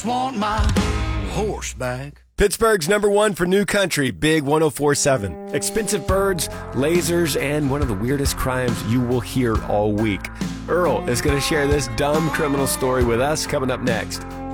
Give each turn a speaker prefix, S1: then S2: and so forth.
S1: just want my horse back.
S2: Pittsburgh's #1 for new country, Big 104.7. Expensive birds, lasers, and one of the weirdest crimes you will hear all week. Earl is going to share this dumb criminal story with us coming up next.